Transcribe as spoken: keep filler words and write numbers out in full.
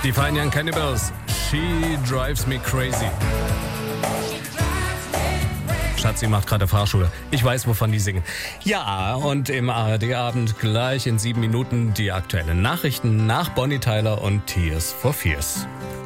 Die Fine Young Cannibals, She Drives Me Crazy. Schatzi macht gerade Fahrschule. Ich weiß, wovon die singen. Ja, und im A R D-Abend gleich in sieben Minuten die aktuellen Nachrichten nach Bonnie Tyler und Tears for Fears.